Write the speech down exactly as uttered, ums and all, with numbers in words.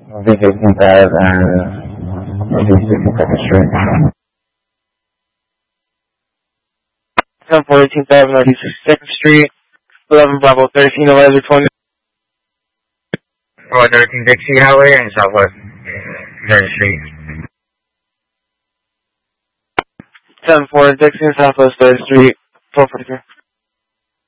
Eighteenth Ave and sixty-second Street. ten fourteenth Ave, Northeast sixty-second Street, eleven Bravo thirteen, Eliza twenty. Oh, thirteen Dixie Highway and Southwest third Street. ten four Dixie and Southwest third Street, twelve forty-three.